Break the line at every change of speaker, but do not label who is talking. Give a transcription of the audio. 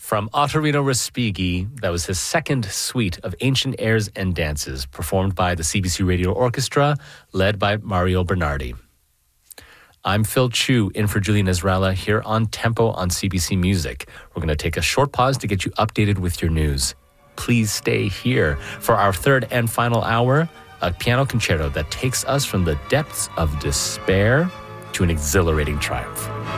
From Ottorino Respighi, that was his second suite of ancient airs and dances, performed by the CBC Radio Orchestra, led by Mario Bernardi. I'm Phil Chu, in for Julian Ezrella, here on Tempo on CBC Music. We're going to take a short pause to get you updated with your news. Please stay here for our third and final hour, a piano concerto that takes us from the depths of despair to an exhilarating triumph.